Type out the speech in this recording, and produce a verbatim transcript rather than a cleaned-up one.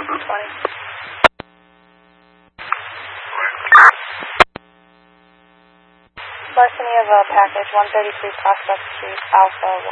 twenty. Larceny of a package, one thirty-three Prospect Street, Alpha